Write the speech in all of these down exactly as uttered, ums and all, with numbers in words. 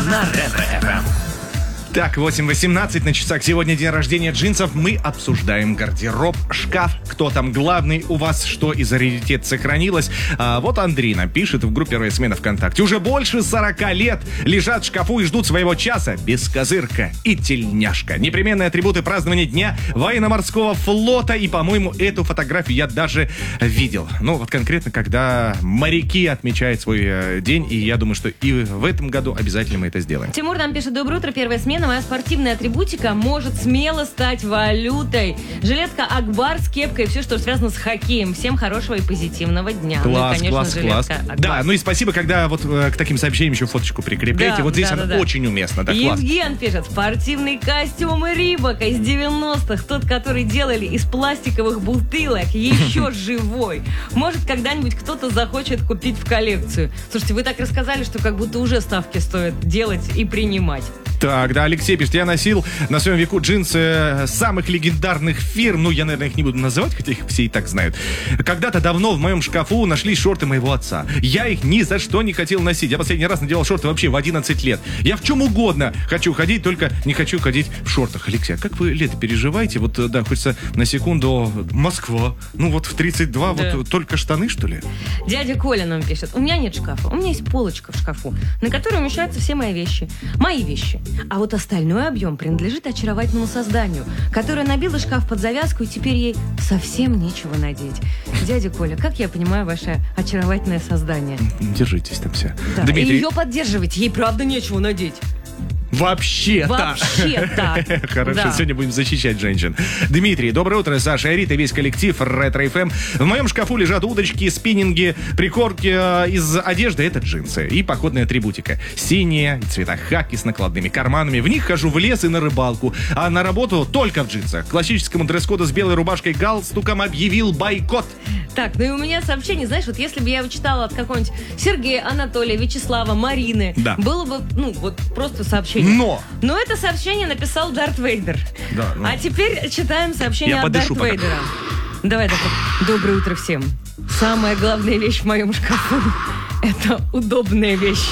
на Ретро-эф эм. Так, восемь восемнадцать на часах. Сегодня день рождения джинсов. Мы обсуждаем гардероб, шкаф. Кто там главный у вас, что из раритет сохранилось. А вот Андрей нам пишет в группе «Первая смена» ВКонтакте. Уже больше сорока лет лежат в шкафу и ждут своего часа. Бескозырка и тельняшка. Непременные атрибуты празднования Дня военно-морского флота. И, по-моему, эту фотографию я даже видел. Ну, вот конкретно, когда моряки отмечают свой э, день. И я думаю, что и в этом году обязательно мы это сделаем. Тимур нам пишет: доброе утро, первая смена. Моя спортивная атрибутика может смело стать валютой. Жилетка Акбар с кепкой, все, что связано с хоккеем. Всем хорошего и позитивного дня. Класс, ну, и, конечно, класс, класс. Акбар. Да, ну и спасибо, когда вот э, к таким сообщениям еще фоточку прикрепляете. Да, вот здесь да, она да, да. очень уместна. Да, класс. Евген пишет: спортивный костюм Рибака из девяностых. Тот, который делали из пластиковых бутылок, еще живой. Может, когда-нибудь кто-то захочет купить в коллекцию. Слушайте, вы так рассказали, что как будто уже ставки стоит делать и принимать. Так, да, Алексей пишет: я носил на своем веку джинсы самых легендарных фирм. Ну, я, наверное, их не буду называть, хотя их все и так знают. Когда-то давно в моем шкафу нашлись шорты моего отца. Я их ни за что не хотел носить. Я последний раз надевал шорты вообще в одиннадцать лет. Я в чем угодно хочу ходить, только не хочу ходить в шортах. Алексей, а как вы лето переживаете? Вот, да, хочется на секунду. Москва. Ну, вот в тридцать два, да. Вот только штаны, что ли? Дядя Коля нам пишет: у меня нет шкафа, у меня есть полочка в шкафу, на которой умещаются все мои вещи. Мои вещи. А вот остальной объем принадлежит очаровательному созданию, которое набило шкаф под завязку, и теперь ей совсем нечего надеть. Дядя Коля, как я понимаю ваше очаровательное создание? Держитесь там все. Да, Дмитрий... и ее поддерживайте, ей правда нечего надеть. Вообще-то. Вообще-то. Хорошо, да. Сегодня будем защищать женщин. Дмитрий, доброе утро, Саша, Арита, весь коллектив Ретро-эф эм. В моем шкафу лежат удочки, спиннинги, прикорки э, из одежды. Это джинсы и походная атрибутика. Синие, цвета хаки с накладными карманами. В них хожу в лес и на рыбалку. А на работу только в джинсах. Классическому дресс-коду с белой рубашкой галстуком объявил бойкот. Так, ну и у меня сообщение, знаешь, вот если бы я читала от какого-нибудь Сергея, Анатолия, Вячеслава, Марины, да. было бы, ну, вот просто сообщение. Но! Но это сообщение написал Дарт Вейдер. Да, ну... А теперь читаем сообщение я от Дарта пока. Вейдера. Давай, так. Доброе утро всем. Самая главная вещь в моем шкафу – это удобная вещь.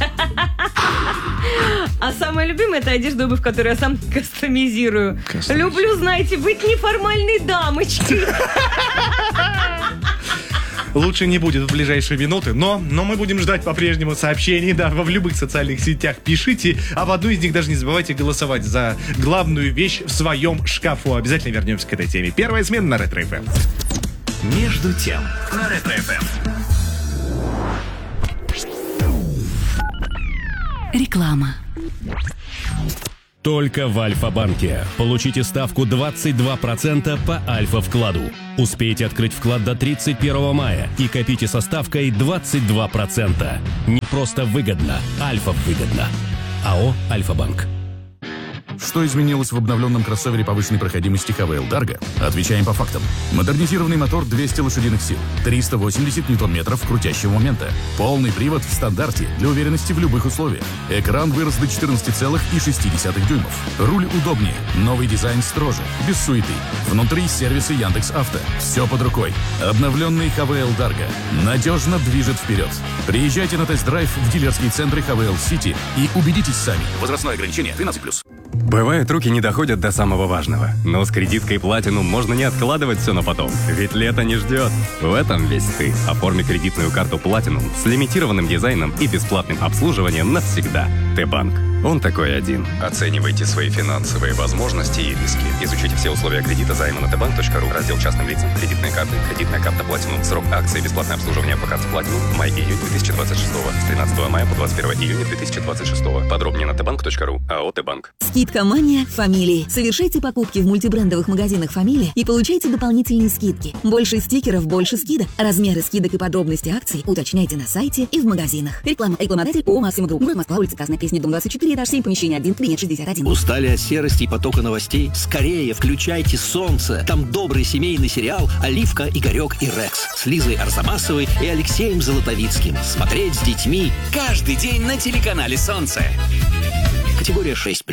А самая любимая – это одежда и обувь, которую я сам кастомизирую. Люблю, знаете, быть неформальной дамочкой. Лучше не будет в ближайшие минуты, но, но мы будем ждать по-прежнему сообщений, да, в любых социальных сетях пишите, а в одну из них даже не забывайте голосовать за главную вещь в своем шкафу. Обязательно вернемся к этой теме. Первая смена на Ретро-эф эм. Между тем на Ретро-эф эм. Реклама. Только в Альфа-банке. Получите ставку двадцать два процента по Альфа-вкладу. Успейте открыть вклад до тридцать первого мая и копите со ставкой двадцать два процента. Не просто выгодно, Альфа-выгодно. АО «Альфа-банк». Что изменилось в обновленном кроссовере повышенной проходимости эйч ви эл Dargo? Отвечаем по фактам. Модернизированный мотор двести лошадиных сил, триста восемьдесят ньютон-метров крутящего момента, полный привод в стандарте для уверенности в любых условиях. Экран вырос до четырнадцати целых шести десятых дюймов. Руль удобнее, новый дизайн строже, без суеты. Внутри сервисы Яндекс.Авто. Все под рукой. Обновленный эйч ви эл Dargo надежно движет вперед. Приезжайте на тест-драйв в дилерские центры эйч ви эл City и убедитесь сами. Возрастное ограничение тринадцать плюс. Бывает, руки не доходят до самого важного. Но с кредиткой Platinum можно не откладывать все на потом. Ведь лето не ждет. В этом весь ты. Оформи кредитную карту Platinum с лимитированным дизайном и бесплатным обслуживанием навсегда. Т-банк. Он такой один. Оценивайте свои финансовые возможности и риски. Изучите все условия кредита займа на тэ банк точка ру. Раздел частным лицам. Кредитные карты. Кредитная карта Platinum. Срок акции. Бесплатное обслуживание по карте Platinum. Май-июнь две тысячи двадцать шестого. С тринадцатого мая по двадцать первое июня две тысячи двадцать шестого. Подробнее на тэ банк точка ру. АО «Т-банк». Скидка «Мания» Фамилии. Совершайте покупки в мультибрендовых магазинах «Фамилия» и получайте дополнительные скидки. Больше стикеров, больше скидок. Размеры скидок и подробности акций уточняйте на сайте и в магазинах. Реклама. Рекламодатель ООО «Максим Групп». Город Москва, улица Красной Пресни, дом двадцать четыре, этаж семь, помещение один, клиент шестьдесят один. Устали от серости и потока новостей? Скорее включайте «Солнце». Там добрый семейный сериал «Оливка, Игорек и Рекс» с Лизой Арзамасовой и Алексеем Золотовицким. Смотреть с детьми каждый день на телеканале «Солнце». Категория шесть плюс.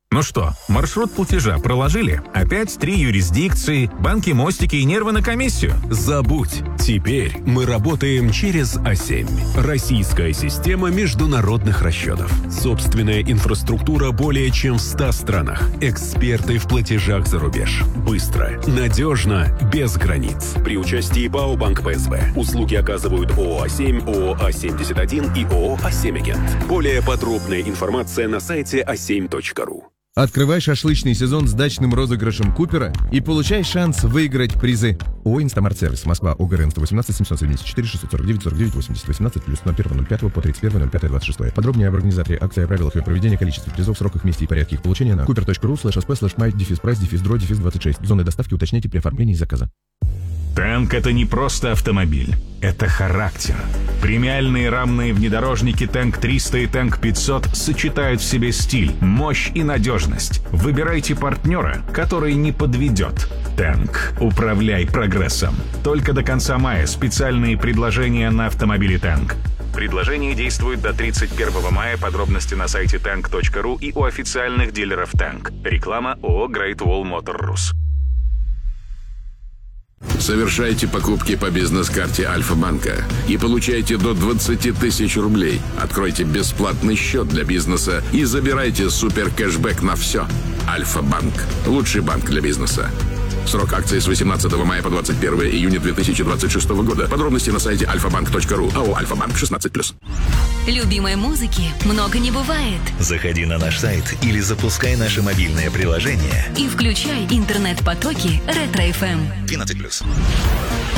Ну что, маршрут платежа проложили? Опять три юрисдикции, банки-мостики и нервы на комиссию? Забудь. Теперь мы работаем через А семь. Российская система международных расчетов. Собственная инфраструктура более чем в ста странах. Эксперты в платежах за рубеж. Быстро, надежно, без границ. При участии ПАО «Банк ПСБ». Услуги оказывают ООО А семь, ООО А семьдесят один и ООО А семь Агент. Более подробная информация на сайте а семь точка ру. Открывай шашлычный сезон с дачным розыгрышем Купера и получай шанс выиграть призы. ООО «Инстамарт-сервис», Москва, ОГРН сто восемнадцать семьсот семьдесят четыре шестьсот сорок девять сорок девять восемьдесят восемнадцать плюс ноль первого ноль пятого по тридцать первое ноль пятое двадцать шестое. Подробнее об организаторе акции, о правилах ее проведения, количестве призов, сроках, месте и порядке их получения на купер точка ру слэш эс пэ слэш майт дефис прайс дефис дро дефис двадцать шесть. Зоны доставки уточняйте при оформлении заказа. Танк — это не просто автомобиль, это характер. Премиальные рамные внедорожники Танк триста и Танк пятьсот сочетают в себе стиль, мощь и надежность. Выбирайте партнера, который не подведет. Танк. Управляй прогрессом. Только до конца мая специальные предложения на автомобили Танк. Предложение действует до тридцать первого мая. Подробности на сайте танк точка ру и у официальных дилеров Танк. Реклама ООО Great Wall Motor Rus. Совершайте покупки по бизнес-карте Альфа-банка и получайте до двадцать тысяч рублей. Откройте бесплатный счет для бизнеса и забирайте супер кэшбэк на все. Альфа-банк. Лучший банк для бизнеса. Срок акции с восемнадцатого мая по двадцать первое июня две тысячи двадцать шестого года. Подробности на сайте альфа банк точка ру. АО «Альфа-банк» шестнадцать плюс. Любимой музыки много не бывает. Заходи на наш сайт или запускай наше мобильное приложение. И включай интернет-потоки Ретро эф эм. двенадцать плюс.